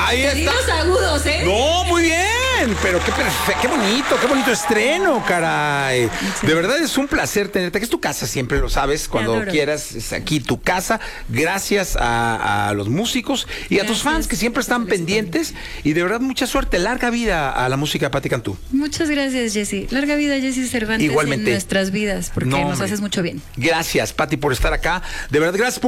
Ahí está. Sonidos agudos, ¿eh? No, muy bien. Pero qué bonito estreno, caray. De verdad es un placer tenerte. Que es tu casa, siempre lo sabes. Cuando quieras, es aquí tu casa. Gracias a los músicos y a tus fans que siempre están pendientes. Y de verdad, mucha suerte. Larga vida a la música de Pati Cantú. Muchas gracias, Jessy. Larga vida, Jessy Cervantes. Igualmente. En nuestras vidas, porque nos haces mucho bien. Gracias, Pati, por estar acá. De verdad, gracias.